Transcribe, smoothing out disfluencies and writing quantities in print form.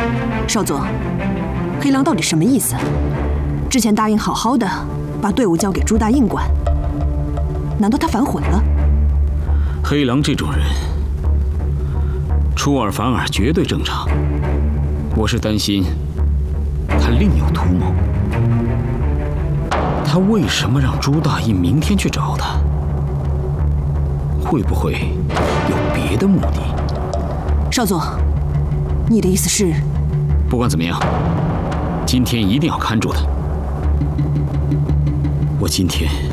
少佐，黑狼到底什么意思？之前答应好好的把队伍交给朱大印管，难道他反悔了？ 黑狼这种人，出尔反尔绝对正常。我是担心他另有图谋。他为什么让朱大印明天去找他？会不会有别的目的？ 少佐，你的意思是？ 不管怎么样，今天一定要看住他。我今天